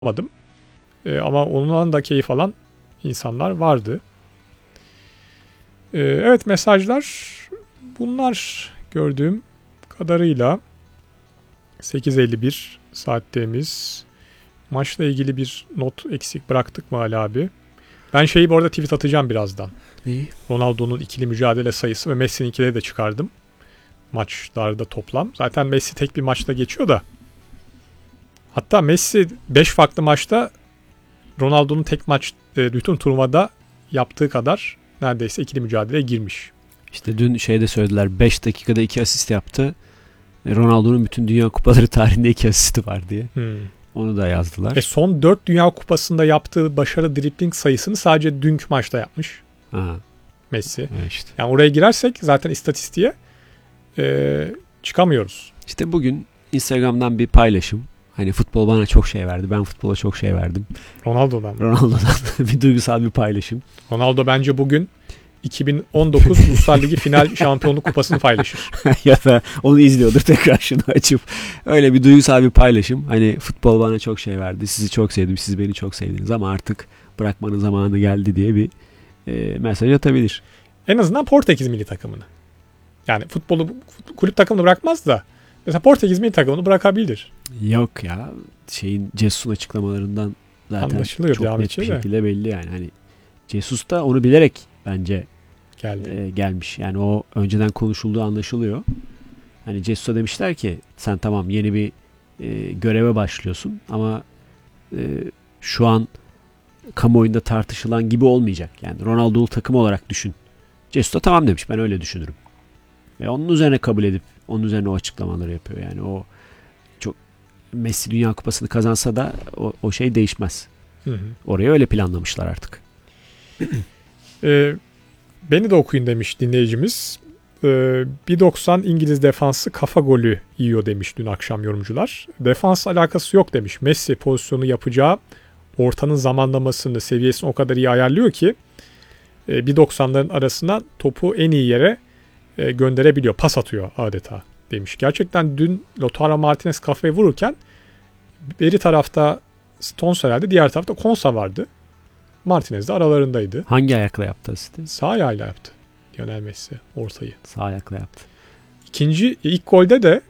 yapamadım. Ama ondan da keyif alan insanlar vardı. Evet, mesajlar bunlar gördüğüm kadarıyla. 8:51 saattemiz. Maçla ilgili bir not eksik bıraktık mı Ali abi? Ben şeyi bu arada tweet atacağım birazdan. İyi. Ronaldo'nun ikili mücadele sayısı ve Messi'ninkileri de çıkardım. Maçlarda toplam. Zaten Messi tek bir maçta geçiyor da. Hatta Messi 5 farklı maçta Ronaldo'nun tek maç bütün turnuvada yaptığı kadar neredeyse ikili mücadeleye girmiş. İşte dün şeyde söylediler, 5 dakikada 2 asist yaptı. Ronaldo'nun bütün Dünya Kupaları tarihinde 2 asisti var diye. Onu da yazdılar. Son 4 Dünya Kupası'nda yaptığı başarı dribling sayısını sadece dünkü maçta yapmış. Aha. Messi. İşte. Yani oraya girersek zaten istatistiğe çıkamıyoruz. İşte bugün Instagram'dan bir paylaşım. Hani futbol bana çok şey verdi. Ben futbola çok şey verdim. Ronaldo'dan bir duygusal bir paylaşım. Ronaldo bence bugün 2019 Uluslar Ligi final şampiyonluk kupasını paylaşır. Ya da onu izliyordur tekrar şunu açıp. Öyle bir duygusal bir paylaşım. Hani futbol bana çok şey verdi. Sizi çok sevdim. Siz beni çok sevdiniz ama artık bırakmanın zamanı geldi diye bir mesaj atabilir. En azından Portekiz milli takımını. Yani futbolu kulüp takımını bırakmaz da mesela Portekiz milli takımını bırakabilir. Yok ya. Jesus'un açıklamalarından zaten anlaşılıyor, çok net bir şekilde belli yani. Hani Jesus da onu bilerek bence gelmiş. Yani o önceden konuşulduğu anlaşılıyor. Hani Jesus'a demişler ki sen tamam yeni bir göreve başlıyorsun ama şu an kamuoyunda tartışılan gibi olmayacak. Yani Ronaldo'lu takım olarak düşün. Jesus da tamam demiş, ben öyle düşünürüm. Ve onun üzerine kabul edip onun üzerine o açıklamaları yapıyor. Yani o çok Messi Dünya Kupası'nı kazansa da o şey değişmez. Hı. Oraya öyle planlamışlar artık. Beni de okuyun demiş dinleyicimiz. 1.90 İngiliz defansı kafa golü yiyor demiş dün akşam yorumcular. Defans alakası yok demiş. Messi pozisyonu yapacağı ortanın zamanlamasını, seviyesini o kadar iyi ayarlıyor ki 1.90'ların arasına topu en iyi yere gönderebiliyor. Pas atıyor adeta demiş. Gerçekten dün Lautaro Martinez kafayı vururken beri tarafta Stones herhalde, diğer tarafta Konsa vardı. Martinez de aralarındaydı. Hangi ayakla yaptı asisti? Sağ ayağıyla yaptı Lionel Messi ortayı. Sağ ayakla yaptı. İlk golde de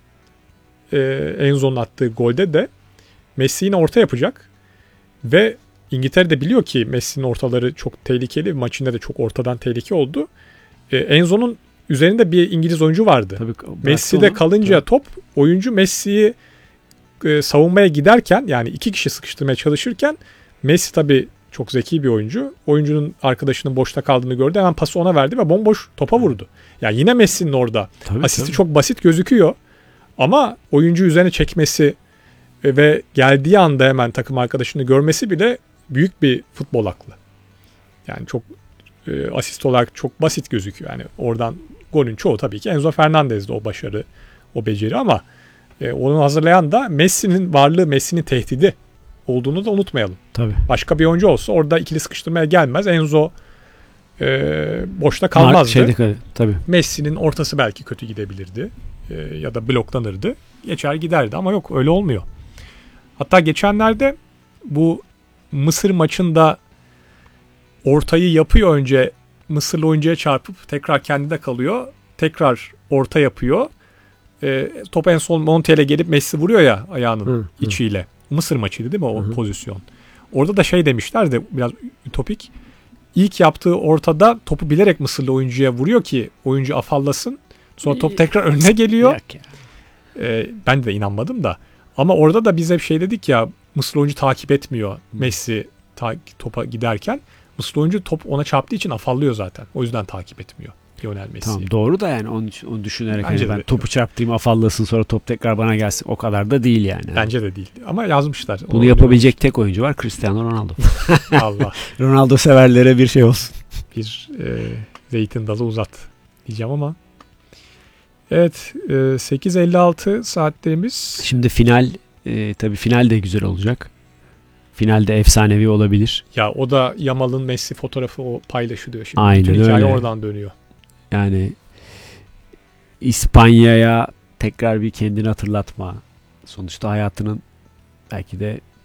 Enzo'nun attığı golde de Messi yine orta yapacak ve İngiltere de biliyor ki Messi'nin ortaları çok tehlikeli. Maçında da çok ortadan tehlike oldu. Enzo'nun üzerinde bir İngiliz oyuncu vardı. Tabii, Messi'de kalınca top, oyuncu Messi'yi savunmaya giderken, yani iki kişi sıkıştırmaya çalışırken Messi tabii çok zeki bir oyuncu. Oyuncunun arkadaşının boşta kaldığını gördü. Hemen pası ona verdi ve bomboş topa vurdu. Yani yine Messi'nin orada. Asisti çok basit gözüküyor. Ama oyuncu üzerine çekmesi ve geldiği anda hemen takım arkadaşını görmesi bile büyük bir futbol aklı. Yani çok asist olarak çok basit gözüküyor. Yani oradan golün çoğu tabii ki Enzo Fernandez'de o başarı, o beceri ama onu hazırlayan da Messi'nin varlığı, Messi'nin tehdidi olduğunu da unutmayalım. Tabii. Başka bir oyuncu olsa orada ikili sıkıştırmaya gelmez. Enzo boşta kalmazdı. Tabii. Messi'nin ortası belki kötü gidebilirdi. Ya da bloklanırdı. Geçer giderdi ama yok, öyle olmuyor. Hatta geçenlerde bu Mısır maçında ortayı yapıyor, önce Mısırlı oyuncuya çarpıp tekrar kendinde kalıyor. Tekrar orta yapıyor. Top en son Montiel'e gelip Messi vuruyor ya ayağının içiyle. Mısır maçıydı değil mi o pozisyon? Orada da şey demişler de biraz ütopik. İlk yaptığı ortada topu bilerek Mısırlı oyuncuya vuruyor ki oyuncu afallasın. Sonra top tekrar önüne geliyor. Ben de inanmadım da. Ama orada da biz hep şey dedik ya, Mısırlı oyuncu takip etmiyor Messi topa giderken. Mısırlı oyuncu top ona çarptığı için afallıyor zaten. O yüzden takip etmiyor Lionel Messi'yi. Tamam, doğru da yani onu düşünerek hani ben topu çarptığım afallasın sonra top tekrar bana gelsin, o kadar da değil yani. Bence de değil. Ama yazmışlar. Bunu yapabilecek tek oyuncu var, Cristiano Ronaldo. Allah. Ronaldo severlere bir şey olsun. Bir zeytin dalı uzat diyeceğim ama. Evet, 8:56 saatlerimiz. Şimdi final, tabii final de güzel olacak. Finalde efsanevi olabilir. Ya o da Yamal'ın Messi fotoğrafı o paylaşılıyor şimdi. Aynen bütün hikaye öyle. oradan dönüyor. Yani İspanya'ya tekrar bir kendini hatırlatma. Sonuçta hayatının belki de